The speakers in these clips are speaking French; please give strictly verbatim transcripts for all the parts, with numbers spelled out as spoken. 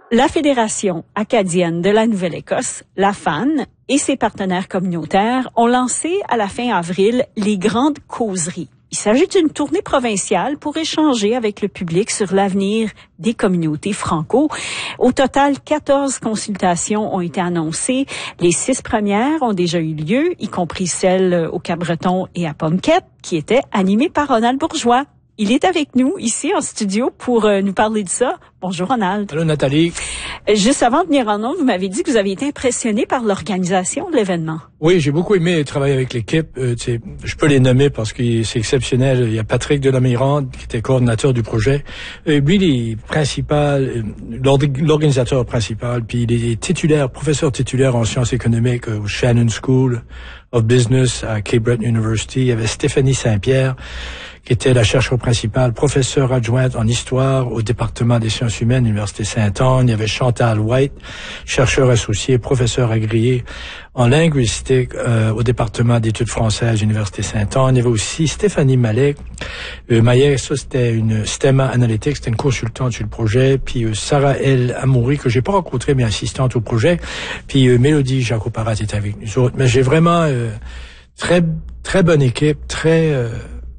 La Fédération acadienne de la Nouvelle-Écosse, la F A N, et ses partenaires communautaires ont lancé à la fin avril les Grandes Causeries. Il s'agit d'une tournée provinciale pour échanger avec le public sur l'avenir des communautés franco. Au total, quatorze consultations ont été annoncées. Les six premières ont déjà eu lieu, y compris celle au Cap-Breton et à Pomquette, qui étaient animées par Ronald Bourgeois. Il est avec nous ici en studio pour euh, nous parler de ça. Bonjour Ronald. Allô Nathalie. Euh, juste avant de venir en ondes, vous m'avez dit que vous avez été impressionné par l'organisation de l'événement. Oui, j'ai beaucoup aimé travailler avec l'équipe. Euh, je peux les nommer parce que c'est exceptionnel. Il y a Patrick Delamirande qui était coordinateur du projet. Euh, lui, il est principal, l'organisateur principal, puis il est titulaire, professeur titulaire en sciences économiques au Shannon School of Business à Cape Breton University. Il y avait Stéphanie Saint-Pierre qui était la chercheure principale, professeure adjointe en histoire au département des sciences humaines, l'Université Sainte-Anne. Il y avait Chantal White, chercheur associé, professeur agréé en linguistique euh, au département d'études françaises, Université Sainte-Anne. Il y avait aussi Stéphanie Mallet. Euh, Mallet, ça c'était une Stemma Analytics, c'était une consultante sur le projet. Puis euh, Sarah El Amouri, que j'ai pas rencontrée, mais assistante au projet. Puis euh, Mélodie Jacoparat était avec nous autres. Mais j'ai vraiment euh, très très bonne équipe, très euh,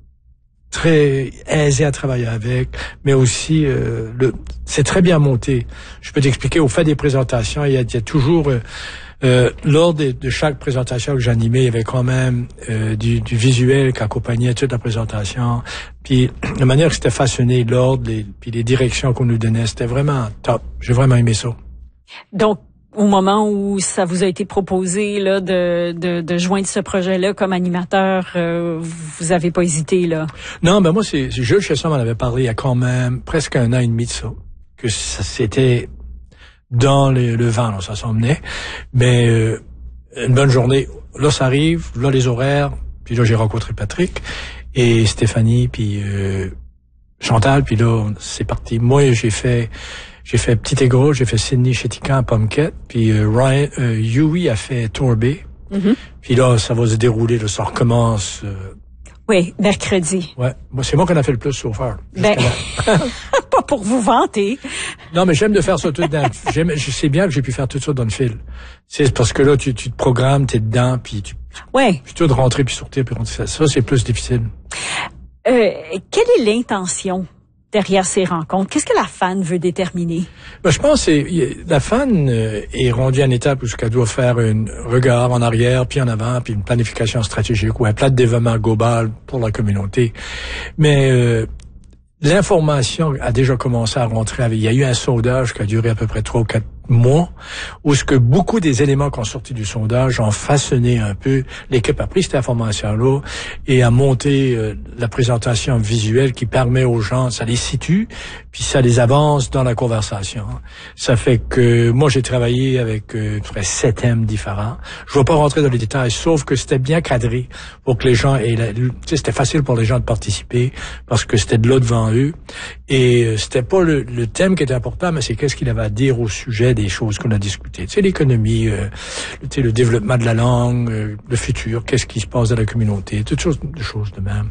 très aisé à travailler avec, mais aussi euh, le c'est très bien monté. Je peux t'expliquer, au fait des présentations, il y a, il y a toujours euh, euh, lors de, de chaque présentation que j'animais, il y avait quand même euh, du, du visuel qui accompagnait toute la présentation. Puis la manière que c'était façonné, l'ordre, les, puis les directions qu'on nous donnait, c'était vraiment top. J'ai vraiment aimé ça. Donc au moment où ça vous a été proposé là de de, de joindre ce projet-là comme animateur, euh, vous avez pas hésité là? Non, ben moi c'est, c'est Jules Chesson m'en avait parlé il y a quand même presque un an et demi de ça, que ça, c'était dans le, le vent, là, ça s'en venait. Mais euh, une bonne journée, là ça arrive, là les horaires, puis là j'ai rencontré Patrick et Stéphanie, puis euh, Chantal, puis là c'est parti. Moi j'ai fait J'ai fait Petit Aigros, j'ai fait Sydney Chétican à Pomquette, puis euh, Ryan euh, Huey a fait Torbay. Mm-hmm. Puis là, ça va se dérouler, là, ça recommence. Euh... Oui, mercredi. Ouais, moi c'est moi qu'on a fait le plus chauffeur. Ben, pas pour vous vanter. Non, mais j'aime de faire ça tout dans. J'aime, je sais bien que j'ai pu faire tout ça dans le fil. C'est parce que là, tu, tu te programmes, t'es dedans, puis tu. Ouais. Puis tu de rentrer puis sortir puis rentrer. Ça, c'est plus difficile. Euh, quelle est l'intention derrière ces rencontres? Qu'est-ce que la F A N veut déterminer? Ben, je pense que la F A N est rendue à une étape où elle doit faire un regard en arrière, puis en avant, puis une planification stratégique ou un plan de développement global pour la communauté. Mais euh, l'information a déjà commencé à rentrer. Avec, il y a eu un sondage qui a duré à peu près trois ou quatre mois, où ce que beaucoup des éléments qui ont sorti du sondage ont façonné un peu. L'équipe a pris cette information-là et a monté euh, la présentation visuelle qui permet aux gens, ça les situe, puis ça les avance dans la conversation. Ça fait que moi, j'ai travaillé avec euh, près sept thèmes différents. Je ne vais pas rentrer dans les détails, sauf que c'était bien cadré pour que les gens aient... La, tu sais, c'était facile pour les gens de participer parce que c'était de là devant eux. Et euh, c'était pas le, le thème qui était important, mais c'est qu'est-ce qu'il avait à dire au sujet des choses qu'on a discutées. Tu sais, l'économie, euh, tu sais, le développement de la langue, euh, le futur, qu'est-ce qui se passe dans la communauté, toutes sortes de choses de même.